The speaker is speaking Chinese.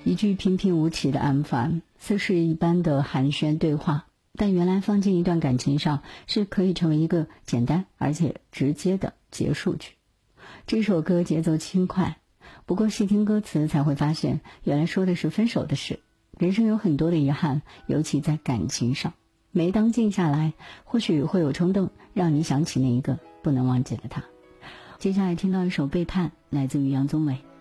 一句平平无奇的安凡，似是一般的寒暄对话，但原来放进一段感情上是可以成为一个简单而且直接的结束句。这首歌节奏轻快，不过细听歌词才会发现，原来说的是分手的事。人生有很多的遗憾，尤其在感情上。每当静下来，或许会有冲动让你想起那一个不能忘记的他。接下来听到一首背叛，来自于杨宗纬。